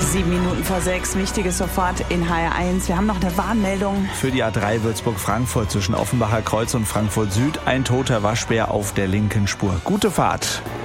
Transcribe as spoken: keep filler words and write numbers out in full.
Sieben Minuten vor sechs, wichtiges sofort in H R eins. Wir haben noch eine Warnmeldung. Für die A drei Würzburg-Frankfurt zwischen Offenbacher Kreuz und Frankfurt Süd ein toter Waschbär auf der linken Spur. Gute Fahrt.